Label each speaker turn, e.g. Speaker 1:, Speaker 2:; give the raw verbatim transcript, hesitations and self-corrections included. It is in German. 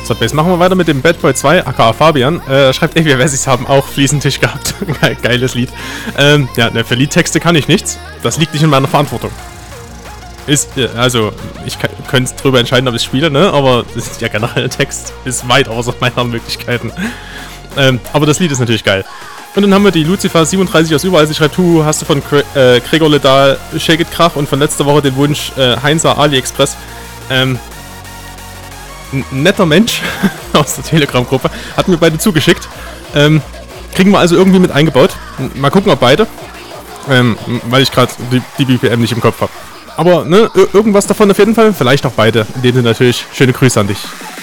Speaker 1: So, jetzt machen wir weiter mit dem Bad Boy zwei, aka Fabian. Äh, schreibt, ey, wir Wessis haben auch Fliesentisch gehabt. Geiles Lied. Ähm, ja, ne, für Liedtexte kann ich nichts. Das liegt nicht in meiner Verantwortung. Ist, also, ich könnte drüber entscheiden, ob ich spiele, ne? Aber das ist ja generell Text. Ist weit außer meiner Möglichkeiten. Ähm, aber das Lied ist natürlich geil. Und dann haben wir die Lucifer siebenunddreißig aus überall. Sie schreibt, du hast du von Gre äh, Gregor Ledal Shake It Krach und von letzter Woche den Wunsch äh, Heinzer AliExpress. Ähm, ein netter Mensch aus der Telegram-Gruppe hat mir beide zugeschickt. Ähm, kriegen wir also irgendwie mit eingebaut. Mal gucken, ob beide. Ähm, weil ich gerade die, die B P M nicht im Kopf habe. Aber ne, irgendwas davon auf jeden Fall. Vielleicht auch beide. In dem Sinne natürlich schöne Grüße an dich.